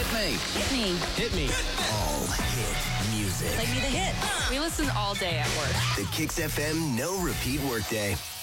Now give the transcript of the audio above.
Hit me. Hit me. Hit me. All hit music. Play me the hit. We listen all day at work. The Kicks FM No Repeat Workday.